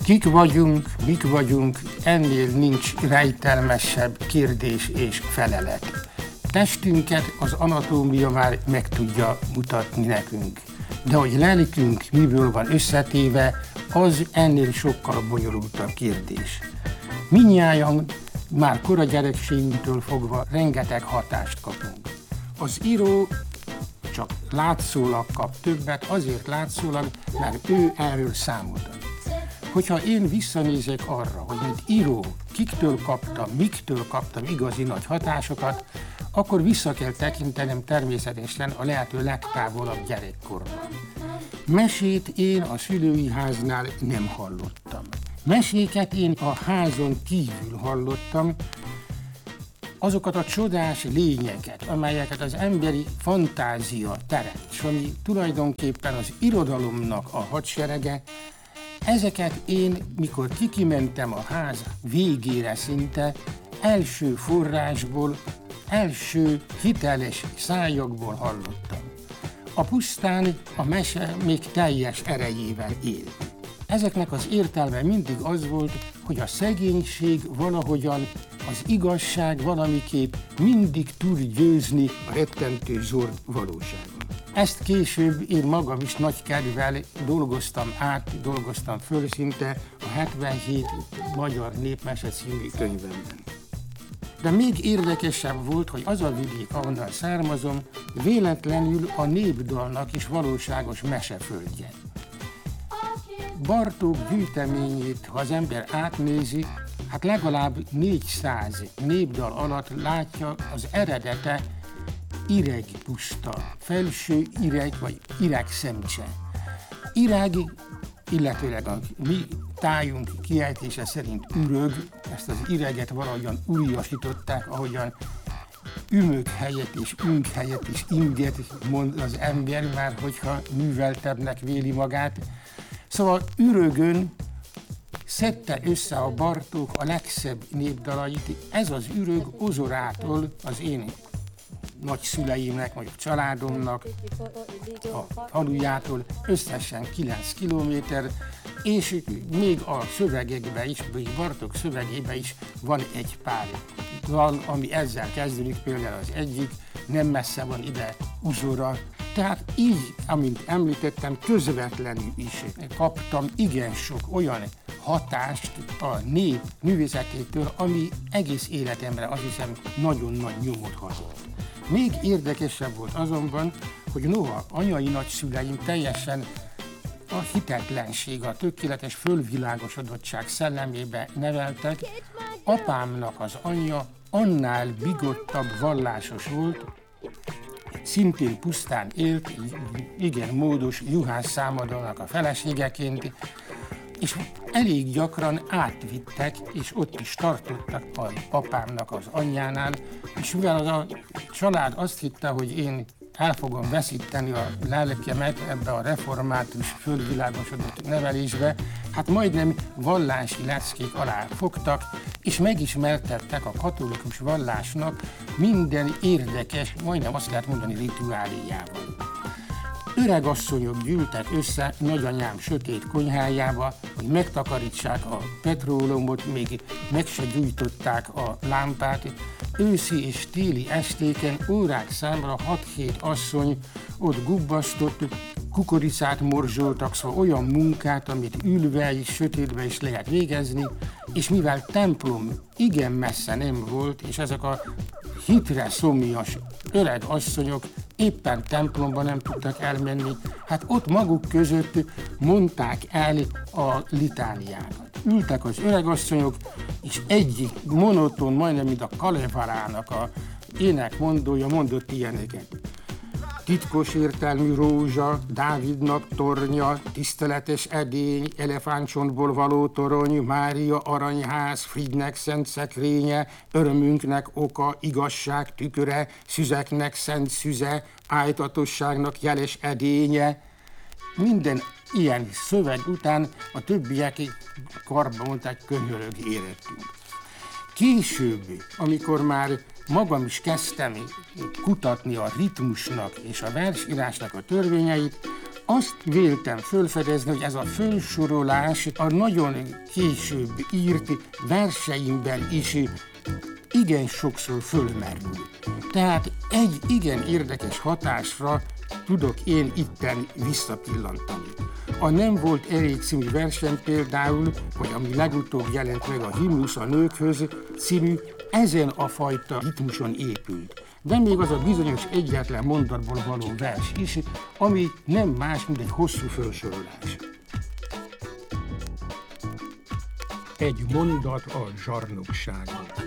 Kik vagyunk, mik vagyunk, ennél nincs rejtelmesebb kérdés és felelet. Testünket az anatómia már meg tudja mutatni nekünk. De hogy lelkünk miből van összetéve, az ennél sokkal bonyolultabb kérdés. Mindnyájan már kora gyerekségünktől fogva rengeteg hatást kapunk. Az író csak látszólag kap többet, azért látszólag, mert ő erről számolt. Hogyha én visszanézek arra, hogy mint író kiktől kaptam, miktől kaptam igazi nagy hatásokat, akkor vissza kell tekintenem természetesen a lehető legtávolabb gyerekkorban. Mesét én a szülői háznál nem hallottam. Meséket én a házon kívül hallottam, azokat a csodás lényeket, amelyeket az emberi fantázia teremt, és ami tulajdonképpen az irodalomnak a hadserege, ezeket én, mikor kimentem a ház végére szinte, első forrásból, első hiteles szájakból hallottam. A pusztán a mese még teljes erejével élt. Ezeknek az értelme mindig az volt, hogy a szegénység valahogyan, az igazság valamiképp mindig tud győzni a rettentő zord valóságon. Ezt később én magam is nagy kedvel dolgoztam föl szinte a 77 Magyar Népmese című könyvemben. De még érdekesebb volt, hogy az a vidék, ahonnan származom, véletlenül a népdalnak is valóságos meseföldje. Bartók gyűjteményét, ha az ember átnézi, hát legalább 400 népdal alatt látja az eredete iregpuszta, felső ireg vagy iregszemcse. Ireg, illetőleg a mi tájunk kiejtése szerint ürög, ezt az ireget valahogyan újjasították, ahogyan ümök helyett és ünk helyett is inget mond az ember, már hogyha műveltebbnek véli magát. Szóval ürögön szedte össze a Bartók a legszebb népdalait. Ez az ürög Ozorától az én nagyszüleimnek, vagy a családomnak, a falujától összesen 9 kilométer, és még a szövegekben is, még Bartók szövegében is van egy pár dal, ami ezzel kezdődik, például az egyik, nem messze van ide Uzsora. Tehát így, amint említettem, közvetlenül is kaptam igen sok olyan hatást a nép művészetétől, ami egész életemre azt hiszem nagyon nagy nyomot hagyott. Még érdekesebb volt azonban, hogy noha anyai nagyszüleim teljesen a hitetlenség, a tökéletes fölvilágosodottság szellemébe neveltek, apámnak az anyja annál bigottabb vallásos volt, szintén pusztán élt, igen módos Juhász Számadónak a feleségeként, és elég gyakran átvidtek, és ott is tartottak a apámnak az anyjánál, és mivel az a család azt hitte, hogy én el fogom veszíteni a lelkemet ebbe a református, fölvilágosodott nevelésbe, hát majdnem vallási leckék alá fogtak, és megismertettek a katolikus vallásnak minden érdekes, majdnem azt lehet mondani, rituáléjával. Öregasszonyok gyűltek össze nagyanyám sötét konyhájába, hogy megtakarítsák a petróleumot, még meg se gyújtották a lámpát. Őszi és téli estéken órák számra 6-7 asszony ott gubbasztott, kukoricát morzsoltak, szóval olyan munkát, amit ülve és sötétbe is lehet végezni, és mivel templom igen messze nem volt, és ezek a hitre szomjas öreg asszonyok éppen templomba nem tudtak elmenni, hát ott maguk között mondták el a litániákat. Ültek az öregasszonyok, és egyik monoton, majdnem mint a Kalevarának a énekmondója mondott ilyeneket. Titkos értelmű rózsa, Dávidnak tornya, tiszteletes edény, elefántcsontból való torony, Mária aranyház, Frigynek szent szekrénye, örömünknek oka, igazság tüköre, szüzeknek szent szüze, ájtatosságnak jeles edénye. Minden ilyen szöveg után a többiek karba mondták, könyörög érettünk. Később, amikor már magam is kezdtem kutatni a ritmusnak és a versírásnak a törvényeit, Azt véltem fölfedezni, hogy ez a fölsorolás a nagyon később írt verseimben is igen sokszor fölmerül. Tehát egy igen érdekes hatásra tudok én itten visszapillantani. A Nem volt elég című verseny például, vagy ami legutóbb jelent meg, a Himnusz a nőkhöz című, ezen a fajta ritmuson épült. De még az a bizonyos egyetlen mondatból való vers is, ami nem más, mint egy hosszú felsorolás. Egy mondat a zsarnokságon.